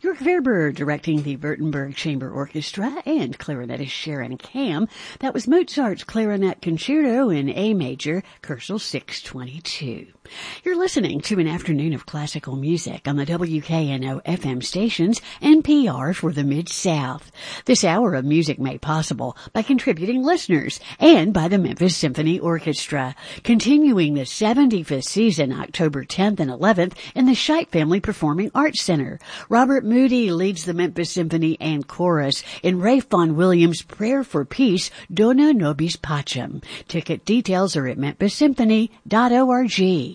Jörg Verber directing the Württemberg Chamber Orchestra and clarinetist Sharon Kam. That was Mozart's Clarinet Concerto in A major, Kursel 622. You're listening to an afternoon of classical music on the WKNO FM stations, NPR for the Mid-South. This hour of music made possible by contributing listeners and by the Memphis Symphony Orchestra. Continuing the 75th season, October 10th and 11th, in the Scheidt Family Performing Arts Center. Robert Moody leads the Memphis Symphony and Chorus in Ralph Vaughan Williams' Prayer for Peace, Dona Nobis Pacem. Ticket details are at memphissymphony.org.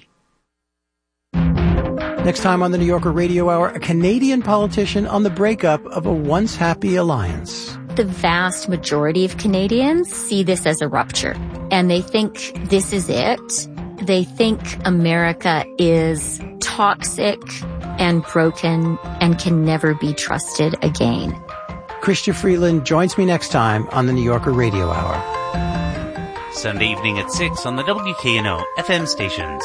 Next time on the New Yorker Radio Hour, a Canadian politician on the breakup of a once happy alliance. The vast majority of Canadians see this as a rupture, and they think this is it. They think America is toxic and broken and can never be trusted again. Chrystia Freeland joins me next time on the New Yorker Radio Hour. Sunday evening at 6 on the WKNO FM stations.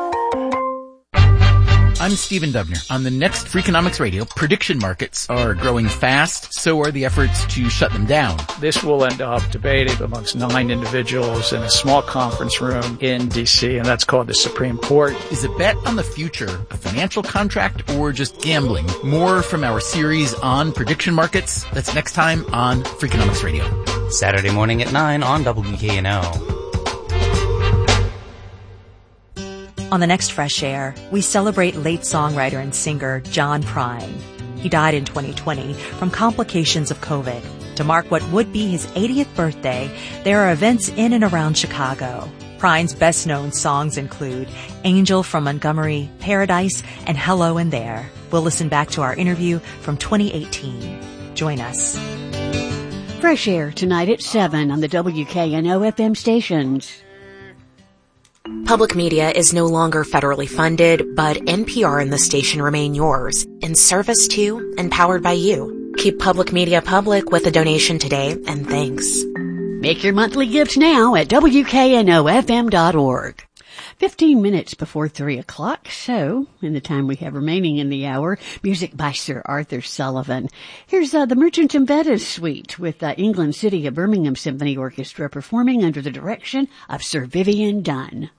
I'm Stephen Dubner. On the next Freakonomics Radio, prediction markets are growing fast, so are the efforts to shut them down. This will end up debated amongst 9 individuals in a small conference room in D.C., and that's called the Supreme Court. Is a bet on the future a financial contract or just gambling? More from our series on prediction markets. That's next time on Freakonomics Radio. Saturday morning at 9 on WKNO. On the next Fresh Air, we celebrate late songwriter and singer John Prine. He died in 2020 from complications of COVID. To mark what would be his 80th birthday, there are events in and around Chicago. Prine's best-known songs include Angel from Montgomery, Paradise, and Hello in There. We'll listen back to our interview from 2018. Join us. Fresh Air tonight at 7 on the WKNO FM stations. Public media is no longer federally funded, but NPR and the station remain yours, in service to and powered by you. Keep public media public with a donation today, and thanks. Make your monthly gift now at WKNOFM.org. 15 minutes before 3 o'clock, so in the time we have remaining in the hour, music by Sir Arthur Sullivan. Here's the Merchant and Bettis Suite with England City of Birmingham Symphony Orchestra performing under the direction of Sir Vivian Dunn.